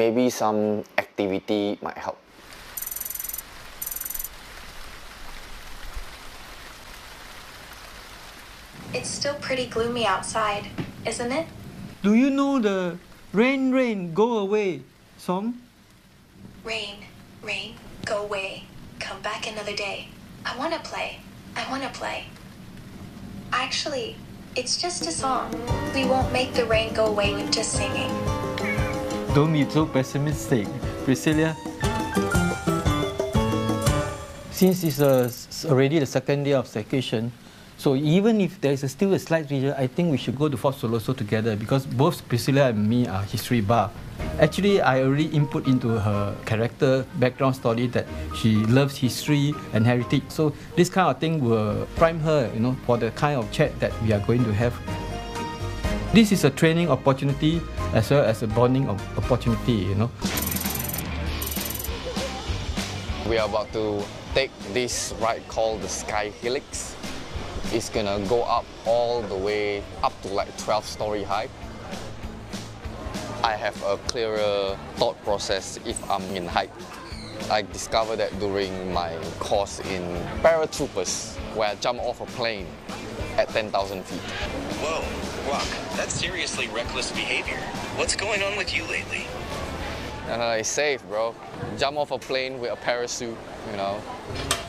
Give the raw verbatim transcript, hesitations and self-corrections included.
maybe some activity might help. It's still pretty gloomy outside, isn't it? Do you know the Rain, Rain, Go Away song? Rain, rain, go away, come back another day. I wanna play, I wanna play. Actually, it's just a song. We won't make the rain go away with just singing. Don't be so pessimistic, Priscilla. Since it's uh, already the second day of vacation, so even if there is a, still a slight region, I think we should go to Fort Siloso together because both Priscilla and me are history buff. Actually, I already input into her character background story that she loves history and heritage. So this kind of thing will prime her, you know, for the kind of chat that we are going to have. This is a training opportunity as well as a bonding opportunity, you know. We are about to take this ride called the Sky Helix. It's gonna go up all the way up to like twelve story high. I have a clearer thought process if I'm in height. I discovered that during my course in paratroopers, where I jump off a plane at ten thousand feet. Whoa, Guac, that's seriously reckless behavior. What's going on with you lately? And I safe, bro. Jump off a plane with a parachute, you know.